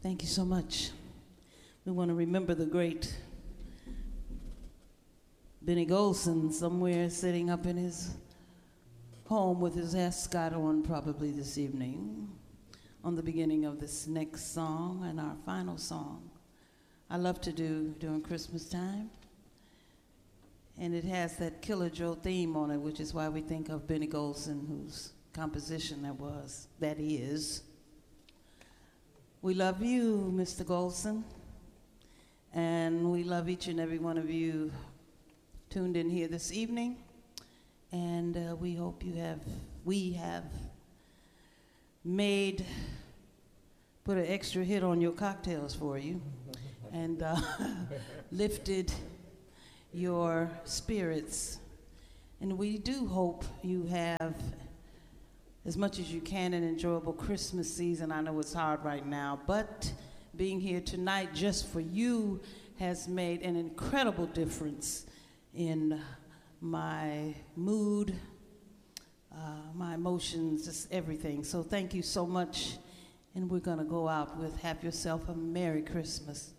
Thank you so much. We want to remember the great Benny Golson somewhere sitting up in his home with his ascot on probably this evening on the beginning of this next song and our final song. I love to do during Christmas time. And it has that Killer Joe theme on it, which is why we think of Benny Golson, whose composition that is. We love you, Mr. Golson, and we love each and every one of you tuned in here this evening, and we hope we have put an extra hit on your cocktails for you, and lifted your spirits. And we do hope you have as much as you can an enjoyable Christmas season. I know it's hard right now, but being here tonight just for you has made an incredible difference in my mood, my emotions, just everything. So thank you so much. And we're gonna go out with Have Yourself a Merry Christmas.